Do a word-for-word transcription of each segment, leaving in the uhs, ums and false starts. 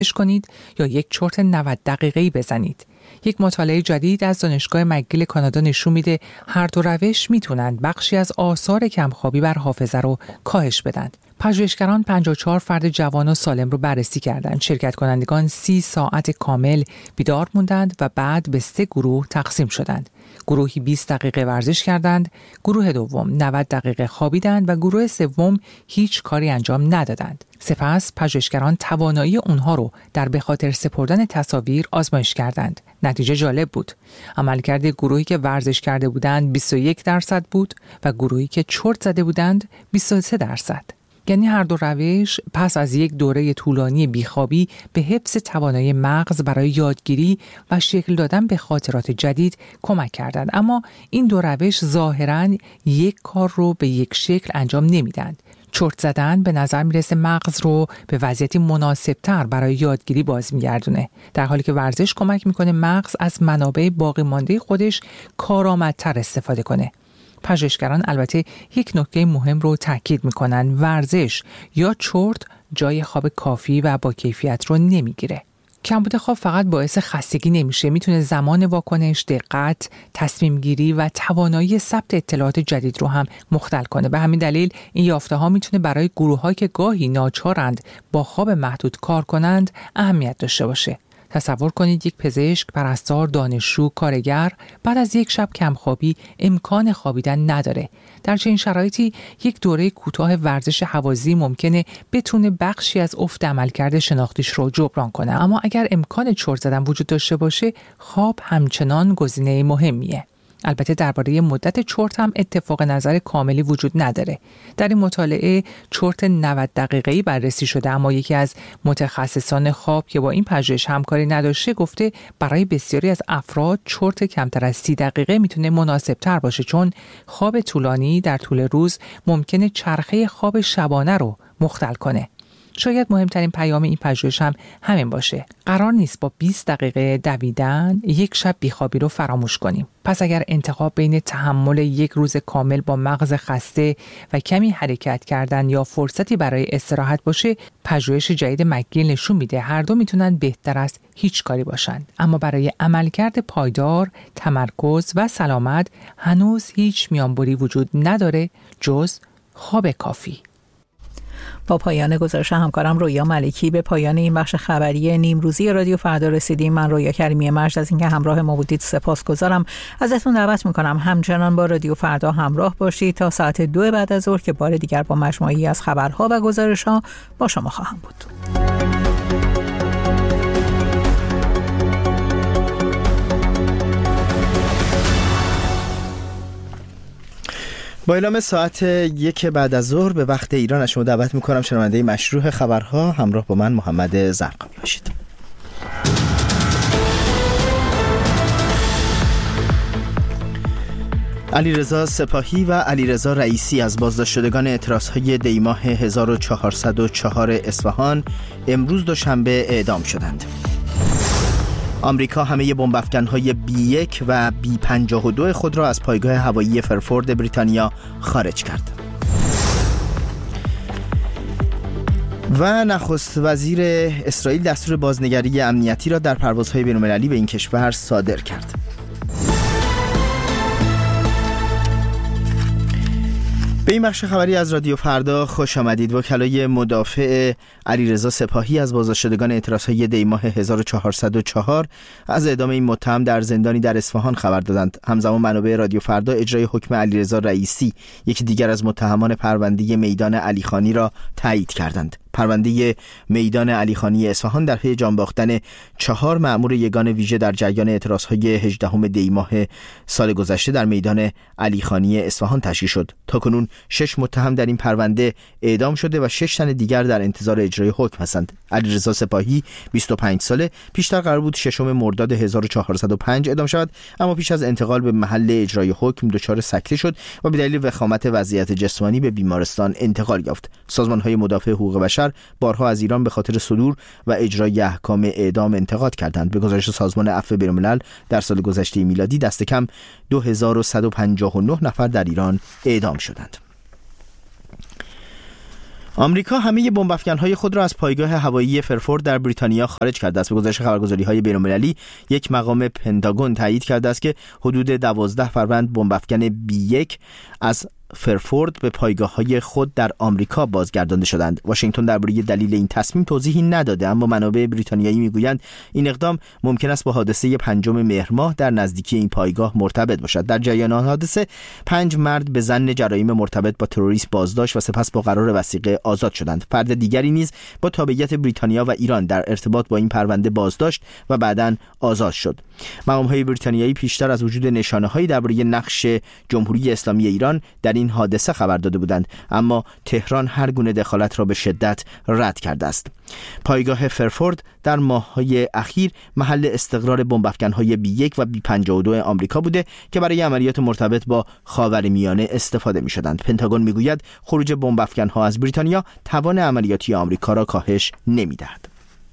کنید یا یک چرت نود دقیقه‌ای بزنید. یک مطالعه جدید از دانشگاه مکگیل کانادا نشون میده هر دو روش میتونند بخشی از آثار کمخوابی بر حافظه رو کاهش بدن. پژوهشگران پنجاه و چهار فرد جوان و سالم رو بررسی کردند. شرکت کنندگان سی ساعت کامل بیدار موندند و بعد به سه گروه تقسیم شدند. گروهی بیست دقیقه ورزش کردند، گروه دوم نود دقیقه خوابیدند و گروه سوم هیچ کاری انجام ندادند. سپس پژوهشگران توانایی اونها رو در به خاطر سپردن تصاویر آزمایش کردند. نتیجه جالب بود. عملکرد گروهی که ورزش کرده بودند بیست و یک درصد بود و گروهی که چرت زده بودند بیست و سه درصد. یعنی هر دو روش پس از یک دوره طولانی بیخوابی به حفظ توانایی مغز برای یادگیری و شکل دادن به خاطرات جدید کمک کردند. اما این دو روش ظاهراً یک کار رو به یک شکل انجام نمیدند. چرت زدن به نظر میرسه مغز رو به وضعیتی مناسبتر برای یادگیری باز میگردونه، در حالی که ورزش کمک میکنه مغز از منابع باقی مانده خودش کارآمدتر استفاده کنه. پژوهشگران البته یک نکته مهم رو تاکید میکنن: ورزش یا چرت جای خواب کافی و با کیفیت رو نمیگیره. کمبود خواب فقط باعث خستگی نمیشه، میتونه زمان واکنش، دقت، تصمیم گیری و توانایی ثبت اطلاعات جدید رو هم مختل کنه. به همین دلیل این یافته ها میتونه برای گروه‌هایی که گاهی ناچارند با خواب محدود کار کنند اهمیت داشته باشه. تصور کنید یک پزشک، پرستار، دانشجو، کارگر بعد از یک شب کمخوابی امکان خوابیدن نداره. در چنین شرایطی یک دوره کوتاه ورزش هوازی ممکنه بتونه بخشی از افت عملکرد شناختیش رو جبران کنه. اما اگر امکان چرت زدن وجود داشته باشه، خواب همچنان گزینه مهمیه. البته درباره مدت چرت هم اتفاق نظر کاملی وجود نداره. در این مطالعه چرت نود دقیقه‌ای بررسی شده، اما یکی از متخصصان خواب که با این پژوهش همکاری نداشته گفته برای بسیاری از افراد چرت کمتر از سی دقیقه میتونه مناسب تر باشه، چون خواب طولانی در طول روز ممکنه چرخه خواب شبانه رو مختل کنه. شاید مهمترین پیام این پژوهش هم همین باشه: قرار نیست با بیست دقیقه دویدن یک شب بیخوابی رو فراموش کنیم. پس اگر انتخاب بین تحمل یک روز کامل با مغز خسته و کمی حرکت کردن یا فرصتی برای استراحت باشه، پژوهش جدید مکگیل نشون میده هر دو میتونن بهتر از هیچ کاری باشن. اما برای عملکرد پایدار، تمرکز و سلامت هنوز هیچ میانبری وجود نداره جز خواب کافی. با پایان گزارش همکارم رویا ملکی به پایان این بخش خبری نیمروزی رادیو فردا رسیدیم. من رویا کریمی مجد از اینکه همراه ما بودید سپاسگزارم. ازتون دعوت میکنم همچنان با رادیو فردا همراه باشید تا ساعت دو بعد از ظهر که بار دیگر با مجموعه‌ای از خبرها و گزارش‌ها با شما خواهم بود. با اعلام ساعت یک بعد از ظهر به وقت ایران از شما دعوت میکنم شنونده مشروع خبرها همراه با من محمد زرقامی باشید. علیرضا سپاهی و علیرضا رئیسی از بازداشت شدگان اعتراضهای دیماه هزار و چهارصد و چهار اصفهان امروز دوشنبه اعدام شدند. آمریکا همه بمب افکن‌های بی یک و بی پنجاه و دو خود را از پایگاه هوایی فرفورد بریتانیا خارج کرد. و نخست وزیر اسرائیل دستور بازنگری امنیتی را در پروازهای بین‌المللی به این کشور صادر کرد. به این بخش خبری از رادیو فردا خوش آمدید. وکلای مدافع علیرضا سپاهی از بازداشت شدگان اعتراضهای دیماه هزار و چهارصد و چهار از اعدام این متهم در زندانی در اصفهان خبر دادند. همزمان منابع رادیو فردا اجرای حکم علیرضا رئیسی، یکی دیگر از متهمان پرونده میدان علیخانی را تایید کردند. پرونده میدان علیخانی اصفهان در پی جان باختن چهار مأمور یگان ویژه در جریان اعتراضهای هجدهم دی ماه سال گذشته در میدان علیخانی اصفهان تشکیل شد. تاکنون شش متهم در این پرونده اعدام شده و شش تن دیگر در انتظار اجرای حکم هستند. علیرضا سپاهی بیست و پنج ساله، پیشتر قرار بود ششم مرداد هزار و چهارصد و پنج اعدام شود، اما پیش از انتقال به محل اجرای حکم دچار سکته شد و به دلیل وخامت وضعیت جسمانی به بیمارستان انتقال یافت. سازمان‌های مدافع حقوق بشر بارها از ایران به خاطر صدور و اجرای احکام اعدام انتقاد کردند. به گزارش سازمان عفو بین‌الملل در سال گذشته میلادی دست کم دو هزار و صد و پنجاه و نه نفر در ایران اعدام شدند. آمریکا همه بمب افکن‌های خود را از پایگاه هوایی فرفورد در بریتانیا خارج کرده است. به گزارش خبرگزاری‌های بین‌المللی، یک مقام پنتاگون تایید کرده است که حدود دوازده فروند بمب افکن بی یک از فرفورد به پایگاه‌های خود در آمریکا بازگردانده شدند. واشنگتن درباره دلیل این تصمیم توضیحی نداده، اما منابع بریتانیایی میگویند این اقدام ممکن است با حادثه پنجم مهر ماه در نزدیکی این پایگاه مرتبط باشد. در جریان آن حادثه پنج مرد به ظن جرایم مرتبط با تروریسم بازداشت و سپس با قرار وثیقه آزاد شدند. فرد دیگری نیز با تابعیت بریتانیا و ایران در ارتباط با این پرونده بازداشت و بعداً آزاد شد. مقام‌های بریتانیایی پیشتر از وجود نشانه‌هایی درباره نقش جمهوری اسلامی ایران در این حادثه خبر داده بودند، اما تهران هر گونه دخالت را به شدت رد کرده است. پایگاه فرفورد در ماه‌های اخیر محل استقرار بمب افکن‌های بی یک و بی پنجاه و دو آمریکا بوده که برای عملیات مرتبط با خاورمیانه استفاده می‌شدند. پنتاگون می‌گوید خروج بمب افکن‌ها از بریتانیا توان عملیاتی آمریکا را کاهش نمی‌دهد.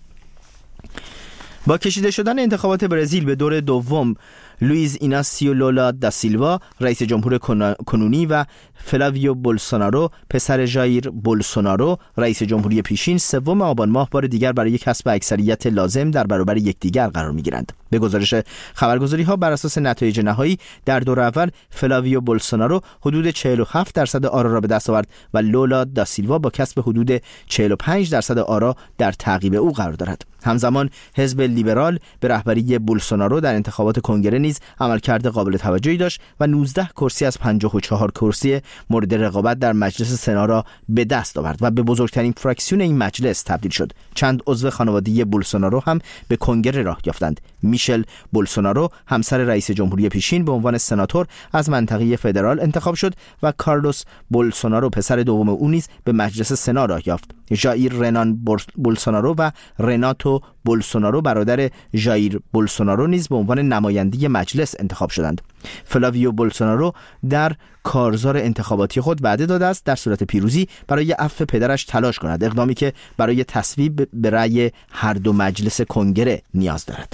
با کشیده شدن انتخابات برزیل به دور دوم، لوئیز ایناسیو لولا دا سیلوا رئیس جمهور کنونی و فلاویو بولسونارو پسر ژایر بولسونارو رئیس جمهوری پیشین سوم آبان ماه بار دیگر برای کسب اکثریت لازم در برابر یکدیگر قرار می‌گیرند. به گزارش خبرگزاری‌ها بر اساس نتایج نهایی در دور اول فلاویو بولسونارو حدود چهل و هفت درصد آرا را به دست آورد و لولا دا سیلوا با کسب حدود چهل و پنج درصد آرا در تعقیب او قرار دارد. همزمان حزب لیبرال به رهبری بولسونارو در انتخابات کنگره نیز عملکرد قابل توجهی داشت و نوزده کرسی از پنجاه و چهار کرسی مورد رقابت در مجلس سنا را به دست آورد و به بزرگترین فراکسیون این مجلس تبدیل شد. چند عضو خانواده بولسونارو هم به کنگره راه یافتند. میشل بولسونارو همسر رئیس جمهوری پیشین به عنوان سناتور از منطقه فدرال انتخاب شد و کارلوس بولسونارو پسر دوم او نیز به مجلس سنا راه یافت. ژائیر رنان بولسونارو و رناتو بولسونارو برادر ژائیر بولسونارو نیز به عنوان نماینده مجلس انتخاب شدند. فلاویو بولسونارو در کارزار انتخاباتی خود وعده داده است در صورت پیروزی برای عفو پدرش تلاش کند، اقدامی که برای تصویب به رأی هر دو مجلس کنگره نیاز دارد.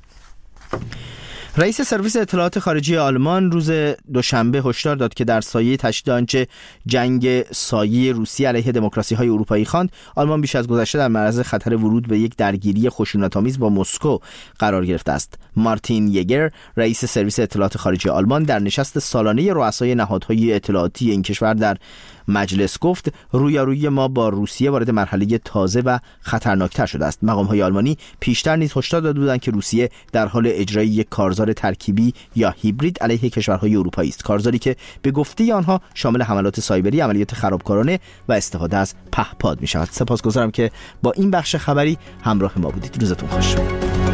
رئیس سرویس اطلاعات خارجی آلمان روز دوشنبه هشدار داد که در سایه تشدید آنچه جنگ سایه روسیه علیه دموکراسی‌های اروپایی خواند، آلمان بیش از گذشته در معرض خطر ورود به یک درگیری خشونت‌آمیز با مسکو قرار گرفته است. مارتین یگر، رئیس سرویس اطلاعات خارجی آلمان، در نشست سالانه رؤسای نهادهای اطلاعاتی این کشور در مجلس گفت رویارویی ما با روسیه وارد مرحله تازه و خطرناکتر شده است. مقام‌های آلمانی پیشتر نیز هشدار داده بودند که روسیه در حال اجرای یک کارزار ترکیبی یا هیبرید علیه کشورهای اروپایی است، کارزاری که به گفته آنها شامل حملات سایبری، عملیات خرابکارانه و استفاده از پهپاد می‌شود. سپاسگزارم که با این بخش خبری همراه ما بودید. روزتون خوش.